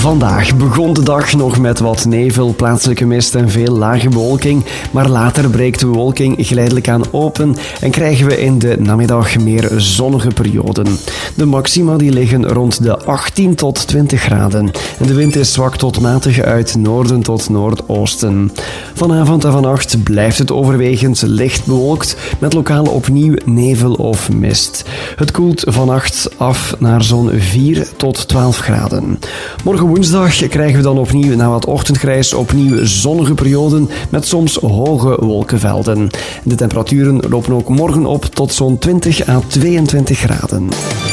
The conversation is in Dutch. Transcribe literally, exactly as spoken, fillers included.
Vandaag begon de dag nog met wat nevel, plaatselijke mist en veel lage bewolking, maar later breekt de bewolking geleidelijk aan open en krijgen we in de namiddag meer zonnige perioden. De maxima die liggen rond de achttien tot twintig graden en de wind is zwak tot matig uit noorden tot noordoosten. Vanavond en vannacht blijft het overwegend licht bewolkt met lokaal opnieuw nevel of mist. Het koelt vannacht af naar zo'n vier tot twaalf graden. Morgen woensdag krijgen we dan opnieuw na wat ochtendgrijs opnieuw zonnige perioden met soms hoge wolkenvelden. De temperaturen lopen ook morgen op tot zo'n twintig à tweeëntwintig graden.